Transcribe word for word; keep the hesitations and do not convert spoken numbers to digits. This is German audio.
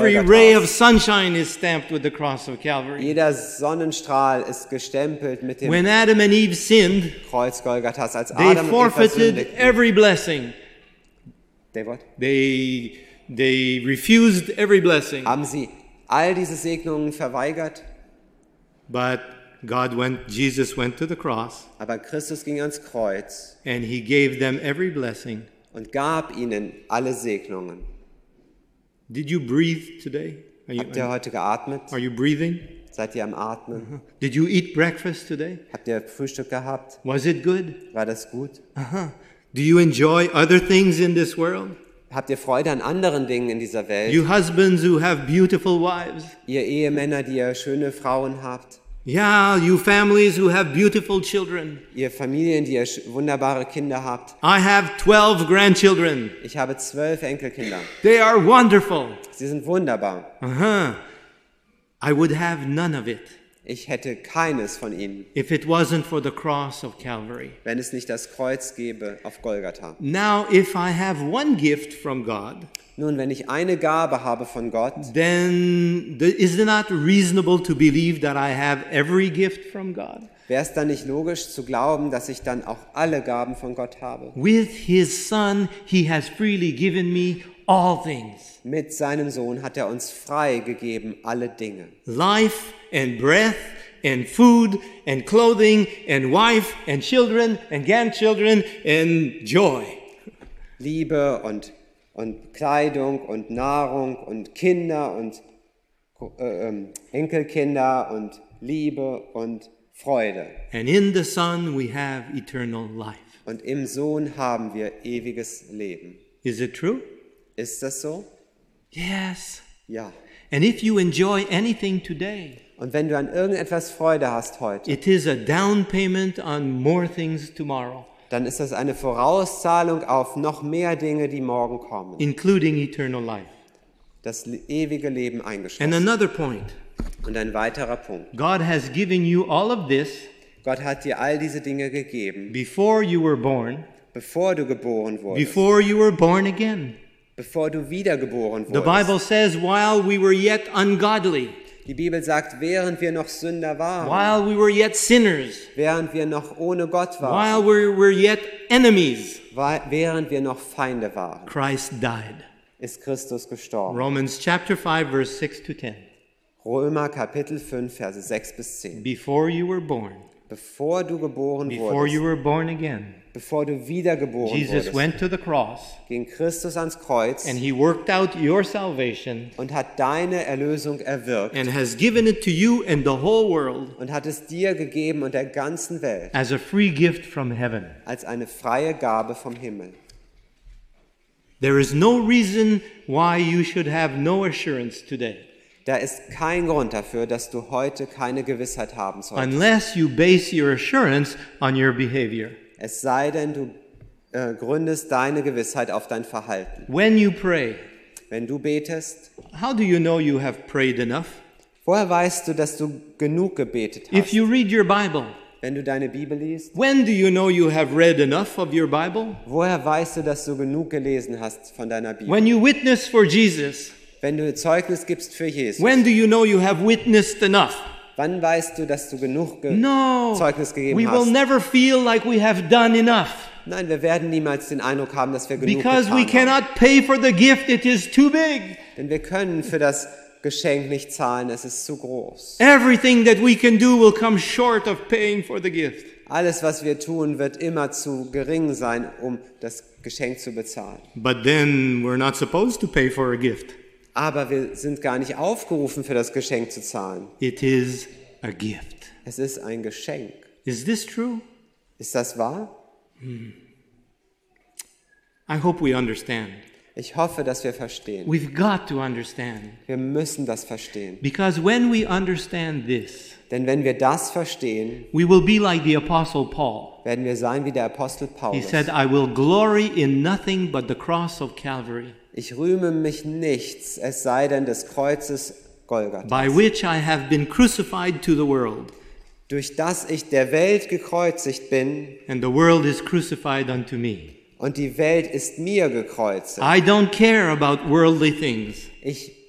Every ray of Golgathas. sunshine is stamped with the cross of Calvary. Jeder Sonnenstrahl ist gestempelt mit dem When Adam and Eve sinned, Kreuz Golgathas. Als they Adam und Eva forfeited sündigten, every blessing. They what? They, they refused every blessing. haben sie all diese Segnungen verweigert. But God went, Jesus went to the cross Aber Christus ging ans Kreuz and he gave them every blessing. und gab ihnen alle Segnungen. Did you breathe today? Are you, Habt ihr heute geatmet? are you breathing? Seid ihr am Atmen? Did you eat breakfast today? Habt ihr Frühstück gehabt? Was it good? War das gut? Uh-huh. Do you enjoy other things in this world? Habt ihr Freude an anderen Dingen in dieser Welt? You husbands who have beautiful wives. Ihr Ehemänner, die ihr schöne Frauen habt? Yeah, you families who have beautiful children. Ihr Familien, die ihr sch- wunderbare Kinder habt? I have twelve grandchildren. Ich habe zwölf Enkelkinder. They are wonderful. Sie sind wunderbar. Uh-huh. I would have none of it Ich hätte keines von ihnen, if it wasn't for the cross of Calvary. wenn es nicht das Kreuz gäbe auf Golgatha. Now, if I have one gift from God, Nun, wenn ich eine Gabe habe von Gott, then th- is it not reasonable to believe that I have every gift from God? wäre es dann nicht logisch zu glauben, dass ich dann auch alle Gaben von Gott habe? With his Son, he has freely given me all things. Mit seinem Sohn hat er uns frei gegeben alle Dinge. Life and breath and food and clothing and wife and children and grandchildren and joy. Liebe und, und Kleidung und Nahrung und Kinder und äh, ähm, Enkelkinder und Liebe und Freude. And in the Son we have eternal life. Und im Sohn haben wir ewiges Leben. Is it true? Ist das so? Yes. Ja. And if you enjoy anything today, Und wenn du an irgendetwas Freude hast heute, it is a down payment on more things tomorrow, dann ist das eine Vorauszahlung auf noch mehr Dinge, die morgen kommen. including eternal life. Das le- ewige Leben And eingeschlossen. another point, Und ein weiterer Punkt. God has given you all of this Gott hat dir all diese Dinge gegeben, before you were born, bevor du geboren wurdest, before you were born again. bevor du wiedergeboren The Bible wurdest. says, while we were yet ungodly, Die Bibel sagt, während wir noch Sünder waren, while we were yet sinners, während wir noch ohne Gott waren, while we were yet enemies, wa- während wir noch Feinde waren, Christ died. ist Christus gestorben. Romans chapter five, verse six to ten. Römer Kapitel fünf, Verse sechs bis zehn. Before you were born, Bevor du geboren before you wurdest, were born again, bevor du wiedergeboren Jesus wurdest, went to the cross ging Christus ans Kreuz and he worked out your salvation und hat deine Erlösung erwirkt and has given it to you and the whole world und hat es dir gegeben und der ganzen Welt as a free gift from heaven. als eine freie Gabe vom Himmel. There is no reason why you should have no assurance today, Da ist kein Grund dafür, dass du heute keine Gewissheit haben sollst. unless you base your assurance on your behavior. Es sei denn, du äh, gründest deine Gewissheit auf dein Verhalten. When you pray, Wenn du betest, how do you know you have prayed enough? woher weißt du, dass du genug gebetet If hast? you read your Bible, Wenn du deine Bibel liest, when do you know you have read enough of your Bible? woher weißt du, dass du genug gelesen hast von deiner Bibel? When you witness for Jesus, Wenn du Zeugnis gibst für Jesus, when do you know you have witnessed enough? wann weißt du, dass du genug ge No, Zeugnis gegeben we will hast? never feel like we have done enough Nein, wir werden niemals den Eindruck haben, dass wir genug because we getan haben. cannot pay for the gift, it is too big. Denn wir können für das Geschenk nicht zahlen, es ist zu groß. Everything that we can do will come short of paying for the gift. Alles, was wir tun, wird immer zu gering sein, um das Geschenk zu bezahlen. But then we're not supposed to pay for a gift. Aber wir sind gar nicht aufgerufen, für das Geschenk zu zahlen. It is a gift. Es ist ein Geschenk. Is this true? Ist das wahr? I hope we understand. Ich hoffe, dass wir verstehen. We've got to understand. Wir müssen das verstehen. Because when we understand this, Denn wenn wir das verstehen, we will be like the Apostle Paul. werden wir sein wie der Apostel He Paulus. said, I will glory in nothing but the cross of Calvary, Ich rühme mich nichts, es sei denn des Kreuzes Golgatha, by which I have been crucified to the world, durch das ich der Welt gekreuzigt bin and the world is crucified unto me. und die Welt ist mir gekreuzigt. I don't care about worldly things. Ich